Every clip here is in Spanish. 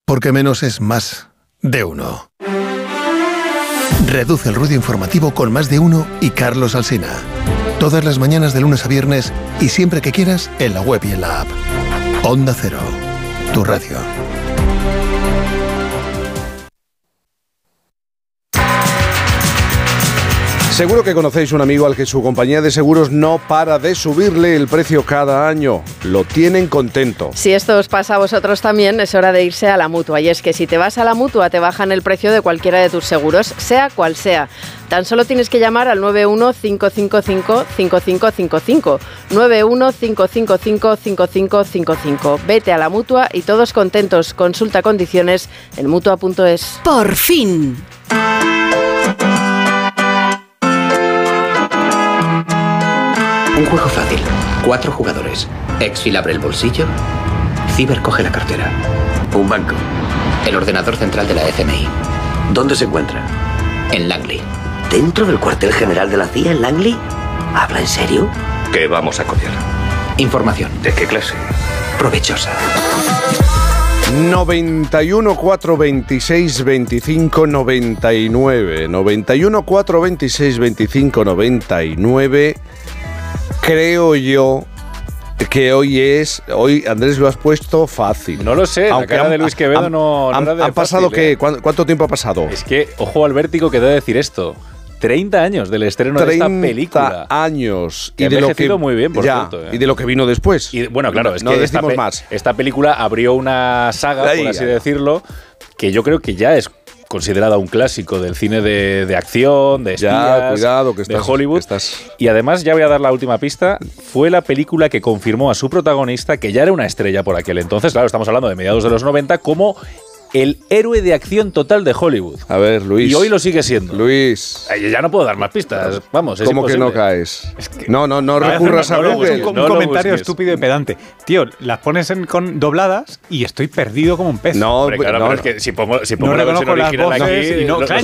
porque menos es más de uno. Reduce el ruido informativo con Más de Uno y Carlos Alsina. Todas las mañanas de lunes a viernes y siempre que quieras en la web y en la app. Onda Cero, tu radio. Seguro que conocéis un amigo al que su compañía de seguros no para de subirle el precio cada año. Lo tienen contento. Si esto os pasa a vosotros también, es hora de irse a la Mutua. Y es que si te vas a la Mutua, te bajan el precio de cualquiera de tus seguros, sea cual sea. Tan solo tienes que llamar al 915555555. 915555555. Vete a la Mutua y todos contentos. Consulta condiciones en Mutua.es. ¡Por fin! Un juego fácil, 4 jugadores. Exfil abre el bolsillo, Ciber coge la cartera. Un banco. El ordenador central de la FMI. ¿Dónde se encuentra? En Langley. ¿Dentro del cuartel general de la CIA en Langley? ¿Habla en serio? ¿Qué vamos a copiar? Información. ¿De qué clase? Provechosa. 91 426 25 99. 91 426 25 99. Creo yo que hoy, Andrés, lo has puesto fácil. No lo sé, aunque la cara de Luis Quevedo no era de ¿Han pasado fácil, qué? ¿Cuánto tiempo ha pasado? Es que, ojo al vértigo que debe decir esto. 30 años del estreno de esta película. 30 años. Y de lo que muy bien, por cierto. Y de lo que vino después. Y, bueno, claro, es no que decimos más. Esta película abrió una saga, por así decirlo, que yo creo que ya es considerada un clásico del cine de acción, de espías, cuidado, que de Hollywood. Y además, ya voy a dar la última pista, fue la película que confirmó a su protagonista, que ya era una estrella por aquel entonces, claro, estamos hablando de mediados de los 90, como el héroe de acción total de Hollywood. A ver, Luis. Y hoy lo sigue siendo. Luis. Ya no puedo dar más pistas. Vamos, es ¿Cómo imposible. que no caes? Es que no recurras a Google. Un comentario estúpido y pedante. Tío, las pones con dobladas y estoy perdido como un pez. No, hombre, claro, pero es que si pongo no la versión original aquí...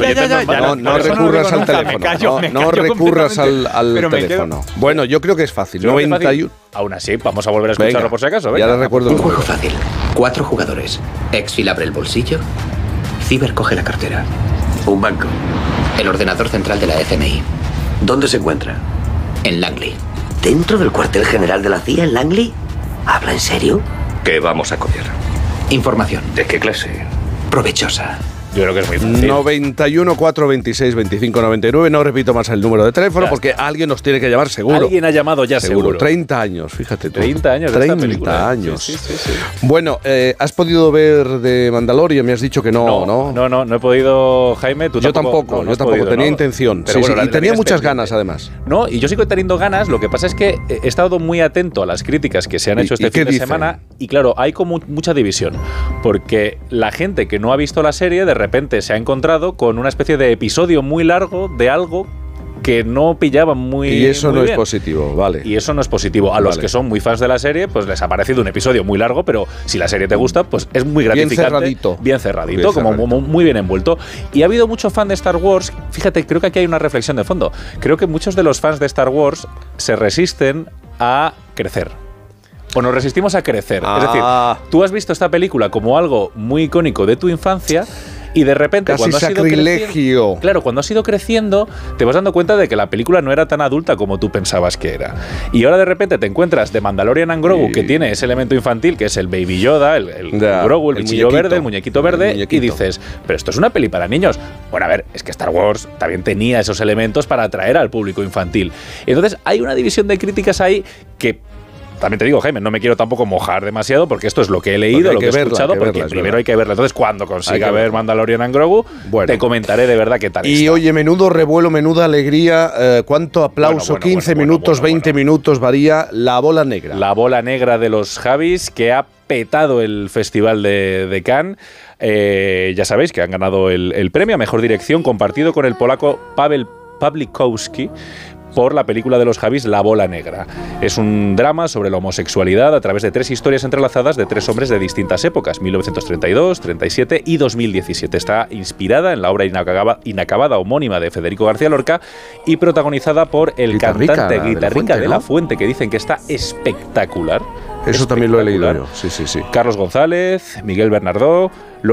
No recurras al teléfono. No recurras al teléfono. Bueno, yo creo que es fácil. 91. Aún así, vamos a volver a escucharlo por si acaso. Ya le recuerdo. Un juego fácil, 4 jugadores. Exfil abre el bolsillo, Ciber coge la cartera. Un banco. El ordenador central de la FMI. ¿Dónde se encuentra? En Langley. ¿Dentro del cuartel general de la CIA en Langley? ¿Habla en serio? ¿Qué vamos a copiar? Información. ¿De qué clase? Provechosa. Yo creo que es muy fácil. 91 426 25 99. No repito más el número de teléfono porque alguien nos tiene que llamar seguro. Alguien ha llamado ya seguro. 30 años, fíjate tú. 30 años de 30 esta película. años. Sí. Bueno, ¿has podido ver de Mandalorian? Me has dicho que no he podido, Jaime. Yo tampoco. Tenía intención. Pero bueno, y tenía muchas ganas, además. No, y yo sigo teniendo ganas. Lo que pasa es que he estado muy atento a las críticas que se han hecho este fin de semana. Y claro, hay como mucha división. Porque la gente que no ha visto la serie, de repente se ha encontrado con una especie de episodio muy largo de algo que no pillaban muy bien. Y eso no es positivo, vale. Y eso no es positivo. A los que son muy fans de la serie, pues les ha parecido un episodio muy largo, pero si la serie te gusta, pues es muy gratificante. Bien cerradito, como muy bien envuelto. Y ha habido mucho fan de Star Wars. Fíjate, creo que aquí hay una reflexión de fondo. Creo que muchos de los fans de Star Wars se resisten a crecer. O nos resistimos a crecer. Es decir, tú has visto esta película como algo muy icónico de tu infancia. Y de repente, cuando has ido creciendo, te vas dando cuenta de que la película no era tan adulta como tú pensabas que era. Y ahora de repente te encuentras de Mandalorian and Grogu, que tiene ese elemento infantil, que es el Baby Yoda, el Grogu, el bichillo verde, el muñequito verde, y dices, pero esto es una peli para niños. Bueno, a ver, es que Star Wars también tenía esos elementos para atraer al público infantil. Entonces, hay una división de críticas ahí que... También te digo, Jaime, no me quiero tampoco mojar demasiado porque esto es lo que he leído, lo que he escuchado, porque primero hay que verla. Entonces, cuando consiga ver Mandalorian and Grogu, te comentaré de verdad qué tal está. Y oye, menudo revuelo, menuda alegría, cuánto aplauso, 15 minutos, 20 minutos varía la bola negra. La bola negra de los Javis, que ha petado el Festival de Cannes. Ya sabéis que han ganado el premio a Mejor Dirección, compartido con el polaco Paweł Pawlikowski, por la película de los Javis, La Bola Negra. Es un drama sobre la homosexualidad a través de 3 historias entrelazadas de 3 hombres de distintas épocas, 1932, 37 y 2017. Está inspirada en la obra inacabada homónima de Federico García Lorca y protagonizada por el cantante Guitarrica de la Fuente, que dicen que está espectacular. Eso también lo he leído yo. Sí. Carlos González, Miguel Bernardó...